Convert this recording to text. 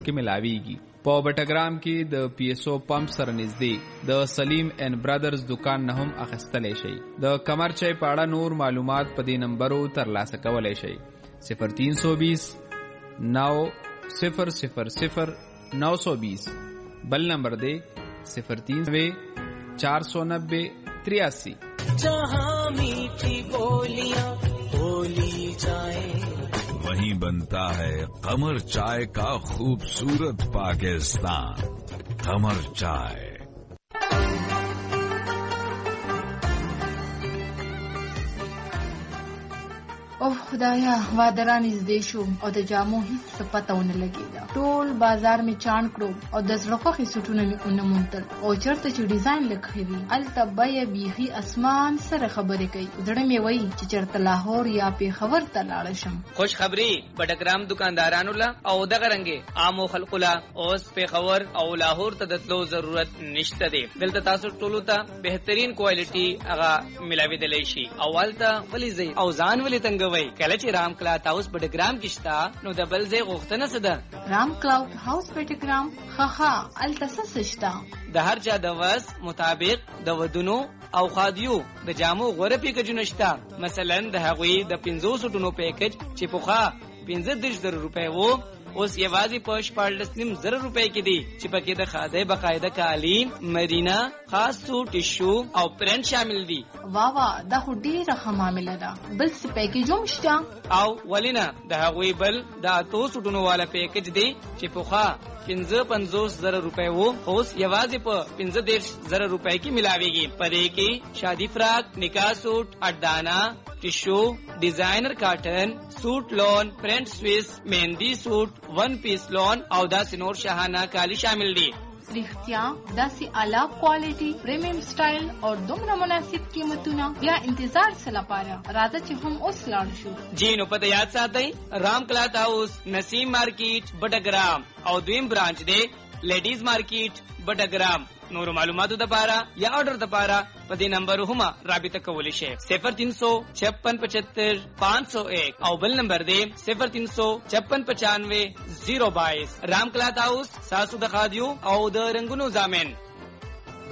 کې ملاويږي. په بټګرام کې د پی ایس او پمپ سره نږدې د سلیم اینڈ برادرز دکان نه هم اخیستلی شي. د کمرچۍ په اړه نور معلومات په دې نمبرو ترلاسه کولی شي: 0320 9000 920. بل نمبر دی 03 490 83. जहाँ मीठी बोलियां बोली जाए वहीं बनता है कमर चाय का खूबसूरत पाकिस्तान. कमर चाय. او خدایا وادران نږدې شو او د جامو هیڅ پته ونه لګېده. ټول بازار می چاڼ کړو او د زړه خوښې سوټونه مې ونه موندل او چېرته چې ډیزاین لږ وي هلته بیه بیخي اسمان سره خبرې کوي. زړه مې وایي چې چېرته لاهور یا پېښور ته لاړه شم. خوش خبري بټګرام دکاندارانو له او دغه رنګې عامو خلکو له اوس پېښور او لاهور ته د تلو ضرورت نشته دی. دلته تاسو ټولو ته بهترین کوالټي هغه ملاوېدلی شي. اولته ولې ځئ او ځان ولې تنګوئ؟ کله چې رام کلاوډ هاوس بټګرام کې شته نو د بل ځای غوښتنه څه ده؟ رام کلاوډ هاوس بټګرام خاخا هلته څه شته؟ د هر چا د وس مطابق د ودونو او خادیو د جامو غوره پیکجونه شته. مثلا د هغوی د 500 ټونو پیکج چې پخوا 15,000 روپۍ وو اوس یوازې په 14,500 روپۍ کې دی چې پکې د خاده باقاعده کالي، مرینا، خاص سوټ، ټیشو او پرنټ شامل دي. واوا دا خو ډیره ښه معامله ده. بل څه پیکج هم شته؟ او ولینا د هغوی بل د 800 ټونو والا پیکج دی چې پخوا 55,000 روپۍ وو اوس یوازې په 15,000 روپۍ کې ملاويږي. پدې کې شادي فراق، نکاح سوټ، اډانا، ټیشو، ډیزاینر کاټن، سوټ لون، پرنٹ سویس، مهندی سوټ، ون پیس لون او داسې نور شاهانه کالی شامل دي. رښتیا داسې اعلی کوالټي، پریمیم سټایل او دومره مناسب قیمتونه بیا انتظار څه لپاره؟ راځه چې هم اوس لاړ شو. جی نو پته یاد ساتئ رام کلاوډ هاوس نسیم مارکیټ بټګرام او دویم برانچ دی لیډیز مارکیټ بټګرام. نور معلوماتو لپاره یا آرډر لپاره په دې نمبر هم رابطه کولی شئ: 035675 501 او بل نمبر دی 035695 022. رام کلاوډ هاوس ساسو د خادیو او د رنگونو ضامن.